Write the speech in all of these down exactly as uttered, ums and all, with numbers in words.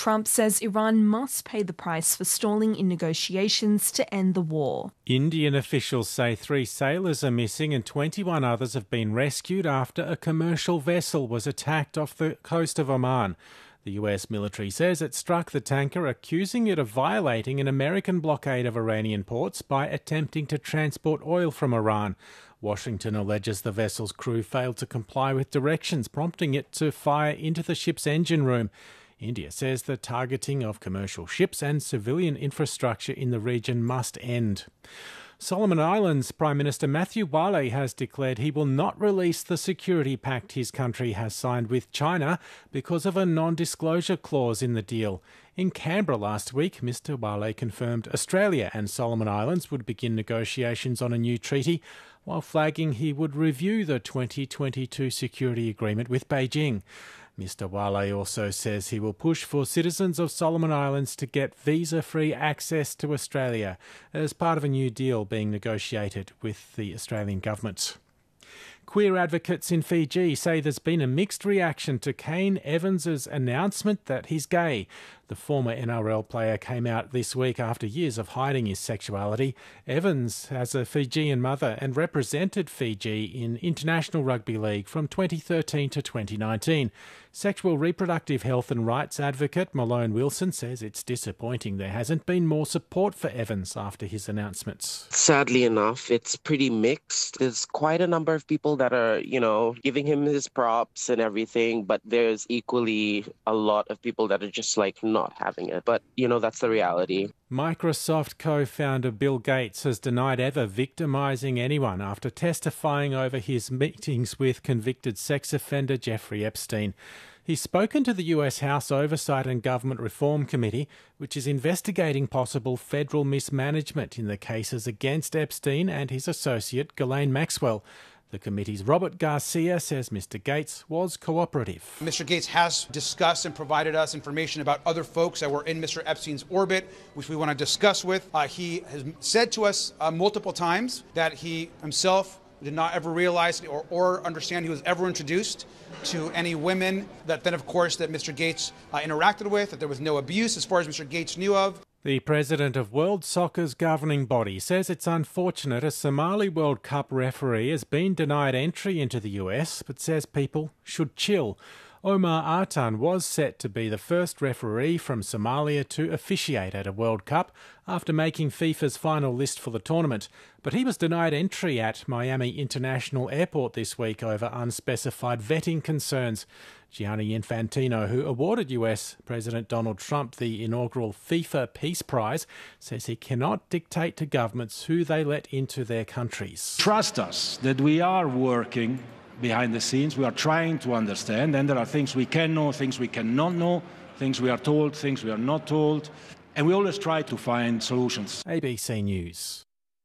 Trump says Iran must pay the price for stalling in negotiations to end the war. Indian officials say three sailors are missing and twenty-one others have been rescued after a commercial vessel was attacked off the coast of Oman. The U S military says it struck the tanker, accusing it of violating an American blockade of Iranian ports by attempting to transport oil from Iran. Washington alleges the vessel's crew failed to comply with directions, prompting it to fire into the ship's engine room. India says the targeting of commercial ships and civilian infrastructure in the region must end. Solomon Islands Prime Minister Matthew Wale has declared he will not release the security pact his country has signed with China because of a non-disclosure clause in the deal. In Canberra last week, Mr Wale confirmed Australia and Solomon Islands would begin negotiations on a new treaty, while flagging he would review the twenty twenty-two security agreement with Beijing. Mr Wale also says he will push for citizens of Solomon Islands to get visa-free access to Australia as part of a new deal being negotiated with the Australian government. Queer advocates in Fiji say there's been a mixed reaction to Kane Evans's announcement that he's gay. The former N R L player came out this week after years of hiding his sexuality. Evans has a Fijian mother and represented Fiji in International Rugby League from twenty thirteen to twenty nineteen. Sexual reproductive health and rights advocate Malone Wilson says it's disappointing there hasn't been more support for Evans after his announcements. Sadly enough, it's pretty mixed. There's quite a number of people that are, you know, giving him his props and everything, but there's equally a lot of people that are just like not having it. But, you know, that's the reality. Microsoft co-founder Bill Gates has denied ever victimising anyone after testifying over his meetings with convicted sex offender Jeffrey Epstein. He's spoken to the U S House Oversight and Government Reform Committee, which is investigating possible federal mismanagement in the cases against Epstein and his associate Ghislaine Maxwell. The committee's Robert Garcia says Mr Gates was cooperative. Mister Gates has discussed and provided us information about other folks that were in Mister Epstein's orbit, which we want to discuss with. Uh, he has said to us uh, multiple times that he himself did not ever realize or, or understand he was ever introduced to any women, that then, of course, that Mister Gates uh, interacted with, that there was no abuse as far as Mister Gates knew of. The president of World Soccer's governing body says it's unfortunate a Somali World Cup referee has been denied entry into the U S, but says people should chill. Omar Artan was set to be the first referee from Somalia to officiate at a World Cup after making FIFA's final list for the tournament, but he was denied entry at Miami International Airport this week over unspecified vetting concerns. Gianni Infantino, who awarded U S President Donald Trump the inaugural FIFA Peace Prize, says he cannot dictate to governments who they let into their countries. Trust us that we are working behind the scenes. We are trying to understand, and there are things we can know, things we cannot know, things we are told, things we are not told, and we always try to find solutions. A B C News.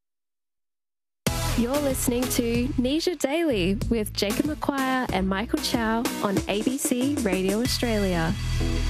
You're listening to Nisha Daily with Jacob McQuire and Michael Chow on A B C Radio Australia.